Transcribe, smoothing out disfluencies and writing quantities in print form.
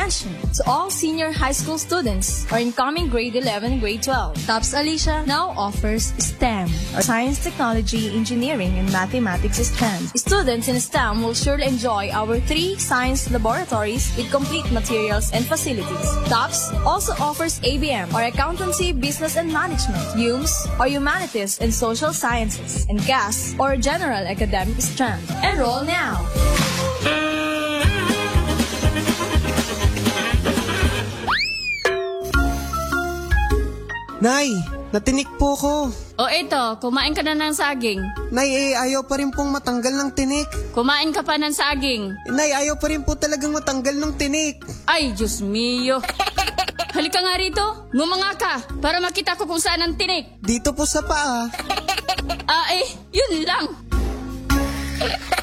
Attention to all senior high school students or incoming grade 11 and grade 12. TOPS Alicia now offers STEM, or Science, Technology, Engineering, and Mathematics strands. Students in STEM will surely enjoy our 3 science laboratories with complete materials and facilities. TOPS also offers ABM, or Accountancy, Business and Management, HUMS, or Humanities and Social Sciences, and GAS, or General Academic strand. Enroll now! Nay, natinik po ko. O eto, kumain ka na ng saging. Nay, ayaw pa rin pong matanggal ng tinik. Kumain ka pa ng saging. Nay, ayaw pa rin po talagang matanggal ng tinik. Ay, Diyos mio. Halika nga rito, ngumanga ka, para makita ko kung saan ang tinik. Dito po sa paa. Yun lang.